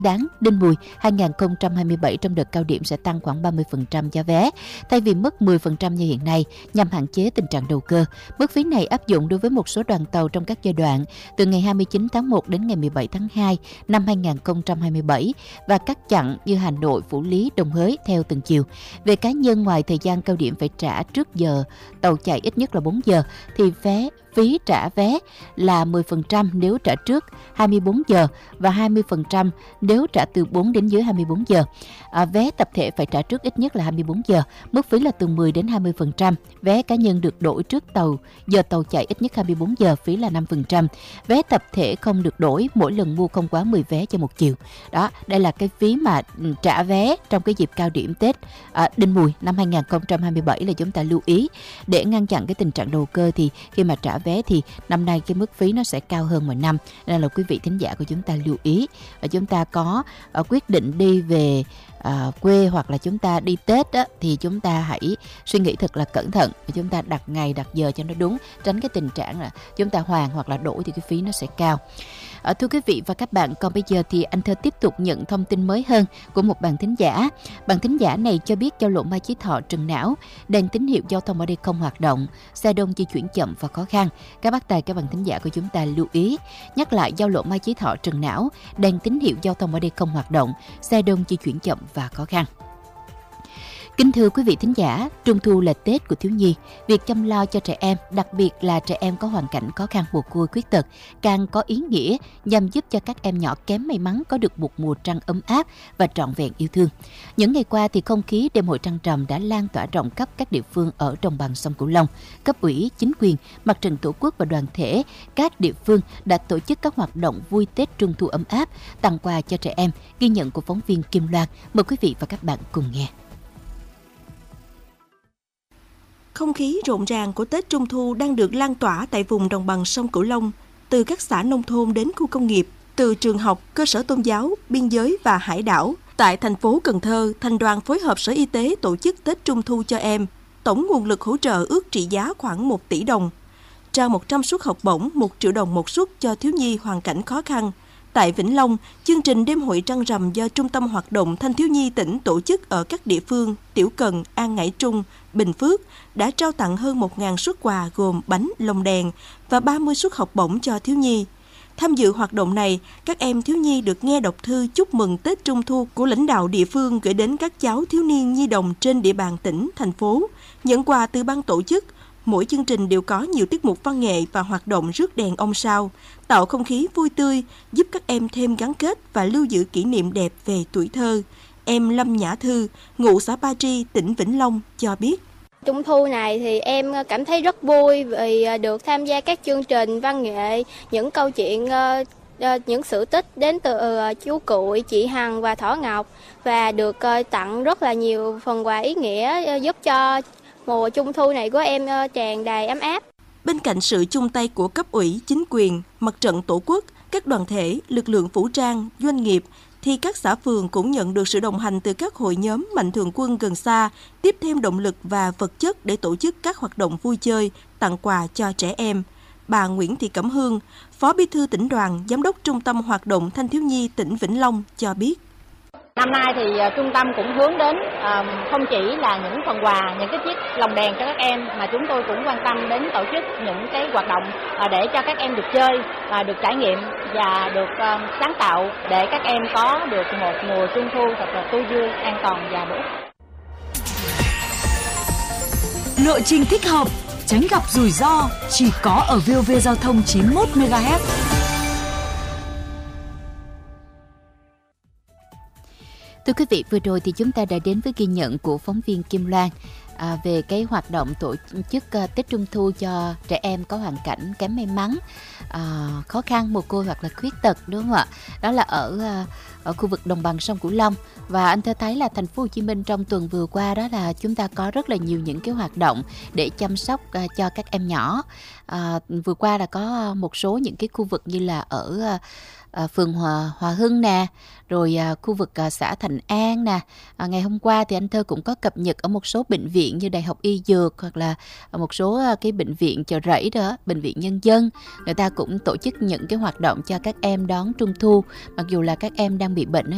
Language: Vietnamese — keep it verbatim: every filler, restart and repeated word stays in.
đáng Đinh Mùi hai không hai bảy trong đợt cao điểm sẽ tăng khoảng ba mươi phần trăm giá vé, thay vì mức mười phần trăm như hiện nay, nhằm hạn chế tình trạng đầu cơ. Mức phí này áp dụng đối với một số đoàn tàu trong các giai đoạn từ ngày hai mươi chín tháng một đến ngày mười bảy tháng hai năm hai không hai bảy và các chặng như Hà Nội, Phủ Lý, Đồng Hới theo từng chiều. Về cá nhân, ngoài thời gian cao điểm phải trả trước giờ tàu chạy ít nhất là bốn giờ, thì vé phí trả vé là mười phần trăm nếu trả trước hai mươi bốn giờ và hai mươi phần trăm nếu trả từ bốn đến dưới hai mươi bốn giờ. À, vé tập thể phải trả trước ít nhất là hai mươi bốn giờ, mức phí là từ mười đến hai mươi phần trăm. Vé cá nhân được đổi trước tàu, giờ tàu chạy ít nhất hai mươi bốn giờ, phí là năm phần trăm. Vé tập thể không được đổi, mỗi lần mua không quá mười vé cho một chiều. Đó, đây là cái phí mà trả vé trong cái dịp cao điểm Tết à, Đinh Mùi năm hai không hai bảy là chúng ta lưu ý. Để ngăn chặn cái tình trạng đầu cơ thì khi mà trả vé thì năm nay cái mức phí nó sẽ cao hơn mọi năm, nên là quý vị thính giả của chúng ta lưu ý. Và chúng ta có uh, quyết định đi về uh, quê hoặc là chúng ta đi Tết á, thì chúng ta hãy suy nghĩ thật là cẩn thận và chúng ta đặt ngày đặt giờ cho nó đúng, tránh cái tình trạng là chúng ta hoàn hoặc là đổi thì cái phí nó sẽ cao. À, thưa quý vị và các bạn, còn bây giờ thì anh Thơ tiếp tục nhận thông tin mới hơn của một bạn thính giả. Bạn thính giả này cho biết giao lộ Mai Chí Thọ Trần Não, đèn tín hiệu giao thông ở đây không hoạt động, xe đông di chuyển chậm và khó khăn. Các bác tài, các bạn thính giả của chúng ta lưu ý. Nhắc lại, giao lộ Mai Chí Thọ Trần Não, đèn tín hiệu giao thông ở đây không hoạt động, xe đông di chuyển chậm và khó khăn. Kính thưa quý vị thính giả, Trung thu là Tết của thiếu nhi. Việc chăm lo cho trẻ em, đặc biệt là trẻ em có hoàn cảnh khó khăn, mồ côi, khuyết tật, càng có ý nghĩa nhằm giúp cho các em nhỏ kém may mắn có được một mùa trăng ấm áp và trọn vẹn yêu thương. Những ngày qua thì không khí đêm hội trăng trầm đã lan tỏa rộng khắp các địa phương ở đồng bằng sông Cửu Long. Cấp ủy, chính quyền, Mặt trận Tổ quốc và đoàn thể các địa phương đã tổ chức các hoạt động vui Tết Trung thu ấm áp, tặng quà cho trẻ em. Ghi nhận của phóng viên Kim Loan. Mời quý vị và các bạn cùng nghe. Không khí rộn ràng của Tết Trung thu đang được lan tỏa tại vùng đồng bằng sông Cửu Long, từ các xã nông thôn đến khu công nghiệp, từ trường học, cơ sở tôn giáo, biên giới và hải đảo. Tại thành phố Cần Thơ, Thành đoàn phối hợp Sở Y tế tổ chức Tết Trung thu cho em. Tổng nguồn lực hỗ trợ ước trị giá khoảng một tỷ đồng. Trao một trăm suất học bổng, một triệu đồng một suất cho thiếu nhi hoàn cảnh khó khăn. Tại Vĩnh Long, chương trình đêm hội trăng rằm do Trung tâm Hoạt động Thanh thiếu nhi tỉnh tổ chức ở các địa phương Tiểu Cần, An Ngãi Trung, Bình Phước đã trao tặng hơn một nghìn suất quà gồm bánh, lồng đèn và ba mươi suất học bổng cho thiếu nhi. Tham dự hoạt động này, các em thiếu nhi được nghe đọc thư chúc mừng Tết Trung thu của lãnh đạo địa phương gửi đến các cháu thiếu niên nhi đồng trên địa bàn tỉnh, thành phố. Nhận quà từ ban tổ chức, mỗi chương trình đều có nhiều tiết mục văn nghệ và hoạt động rước đèn ông sao, tạo không khí vui tươi, giúp các em thêm gắn kết và lưu giữ kỷ niệm đẹp về tuổi thơ. Em Lâm Nhã Thư, ngụ xã Ba Tri, tỉnh Vĩnh Long cho biết. Trung thu này thì em cảm thấy rất vui vì được tham gia các chương trình văn nghệ, những câu chuyện, những sự tích đến từ chú Cuội, chị Hằng và Thỏ Ngọc, và được tặng rất là nhiều phần quà ý nghĩa giúp cho mùa Trung thu này của em tràn đầy ấm áp. Bên cạnh sự chung tay của cấp ủy, chính quyền, Mặt trận Tổ quốc, các đoàn thể, lực lượng vũ trang, doanh nghiệp, thì các xã phường cũng nhận được sự đồng hành từ các hội nhóm mạnh thường quân gần xa, tiếp thêm động lực và vật chất để tổ chức các hoạt động vui chơi, tặng quà cho trẻ em. Bà Nguyễn Thị Cẩm Hương, Phó Bí thư Tỉnh đoàn, Giám đốc Trung tâm Hoạt động Thanh thiếu nhi tỉnh Vĩnh Long cho biết. Năm nay thì uh, trung tâm cũng hướng đến uh, không chỉ là những phần quà, những cái chiếc lồng đèn cho các em, mà chúng tôi cũng quan tâm đến tổ chức những cái hoạt động uh, để cho các em được chơi, uh, được trải nghiệm và được uh, sáng tạo để các em có được một mùa Trung thu thật là tươi vui, an toàn và bổ ích. Lộ trình thích hợp, tránh gặp rủi ro chỉ có ở vê o vê Giao thông chín mươi mốt mê ga héc. Thưa quý vị, vừa rồi thì chúng ta đã đến với ghi nhận của phóng viên Kim Loan à, về cái hoạt động tổ chức uh, Tết Trung thu cho trẻ em có hoàn cảnh kém may mắn, à, khó khăn, mồ côi hoặc là khuyết tật, đúng không ạ? Đó là ở, uh, ở khu vực đồng bằng sông Cửu Long. Và anh Thơ thấy là thành phố Hồ Chí Minh trong tuần vừa qua đó là chúng ta có rất là nhiều những cái hoạt động để chăm sóc uh, cho các em nhỏ. À, vừa qua là có một số những cái khu vực như là ở uh, À, phường Hòa, Hòa Hưng nè, rồi à, khu vực à, xã Thành An nè. À, ngày hôm qua thì anh Thơ cũng có cập nhật ở một số bệnh viện như Đại học Y Dược hoặc là một số à, cái bệnh viện Chợ Rẫy đó, bệnh viện Nhân dân. Người ta cũng tổ chức những cái hoạt động cho các em đón Trung thu, mặc dù là các em đang bị bệnh